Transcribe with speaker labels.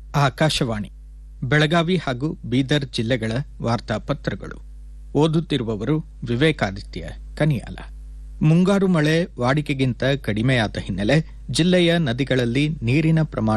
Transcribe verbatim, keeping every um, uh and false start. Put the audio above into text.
Speaker 1: ಆಕಾಶವಾಣಿ ಬೆಳಗಾವಿ ಹಾಗೂ ಬೀದರ್ ಜಿಲ್ಲೆಗಳ ವಾರ್ತಾಪತ್ರಗಳು. ಓದುತ್ತಿರುವವರು ವಿವೇಕಾದಿತ್ಯ ಕನಿಯಾಲ. ಮುಂಗಾರು ಮಳೆ ವಾಡಿಕೆಗಿಂತ ಕಡಿಮೆಯಾದ ಹಿನ್ನೆಲೆ ಜಿಲ್ಲೆಯ ನದಿಗಳಲ್ಲಿ ನೀರಿನ ಪ್ರಮಾಣ